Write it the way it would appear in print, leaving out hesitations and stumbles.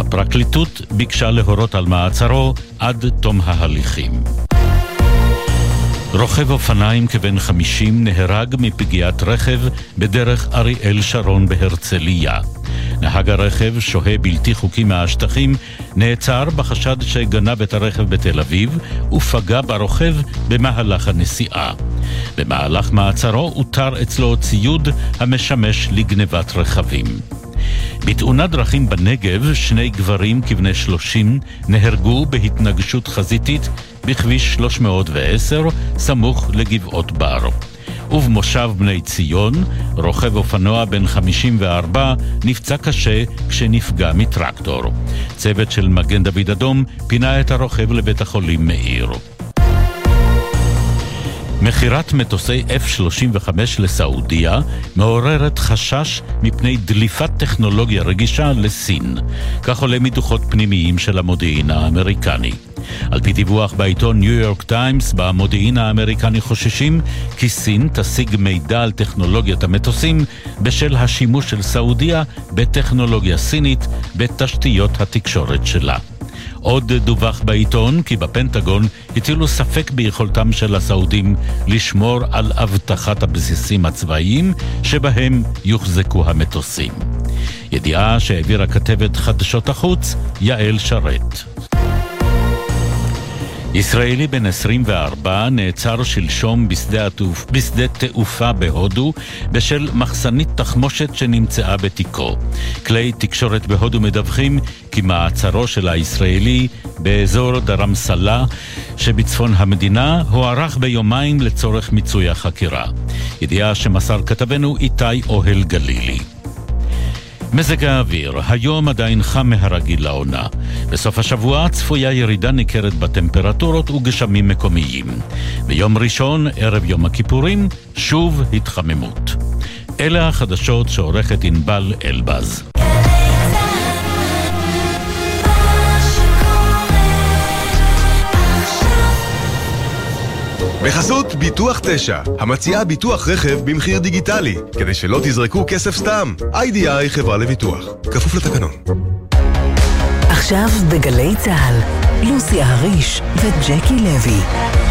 הפרקליטות ביקשה להורות על מעצרו עד תום ההליכים. רוכב אופניים כבן 50 נהרג מפגיעת רכב בדרך אריאל שרון בהרצליה. נהג הרכב, שוהה בלתי חוקי מהשטחים, נעצר בחשד שגנב את הרכב בתל אביב ופגע ברוכב במהלך הנסיעה. במהלך מעצרו הותר אצלו ציוד המשמש לגנבת רכבים. בתאונת דרכים בנגב, 2 גברים כבני 30 נהרגו בהתנגשות חזיתית בכביש 310 סמוך לגבעות בר. ובמושב בני ציון, רוכב אופנוע בן 54 נפצע קשה כשנפגע מטרקטור. צוות של מגן דוד אדום פינה את הרוכב לבית החולים מאיר. מחירת מטוסי F-35 לסעודיה מעוררת חשש מפני דליפת טכנולוגיה רגישה לסין. כך עולה מדוחות פנימיים של המודיעין האמריקני. על פי דיווח בעיתון ניו יורק טיימס, במודיעין האמריקני חוששים כי סין תשיג מידע על טכנולוגיית המטוסים בשל השימוש של סעודיה בטכנולוגיה סינית בתשתיות התקשורת שלה. עוד דווח בעיתון כי בפנטגון הטילו ספק ביכולתם של הסעודים לשמור על אבטחת הבסיסים הצבאיים שבהם יוחזקו המטוסים. ידיעה שהעבירה כתבת חדשות החוץ יעל שרת. ישראלי בן 24 נעצר שלשום בשדה תעופה בהודו בשל מחסנית תחמושת שנמצאה בתיקו. כלי תקשורת בהודו מדווחים כי מעצרו של הישראלי באזור דרמסלה שבצפון המדינה הוארך ביומיים לצורך מיצוי החקירה. ידיעה שמסר כתבנו איתי אוהל גלילי. מזג האוויר, היום עדיין חם מהרגיל לעונה. בסוף השבוע צפויה ירידה ניכרת בטמפרטורות וגשמים מקומיים. ביום ראשון, ערב יום הכיפורים, שוב התחממות. אלה החדשות שעורכת ענבל אלבז. בחסות ביטוח 9, המציעה ביטוח רכב במחיר דיגיטלי, כדי שלא תזרקו כסף סתם. IDI חברה לביטוח, כפוף לתקנון. עכשיו בגלי צהל, לוסי הריש וג'קי לוי.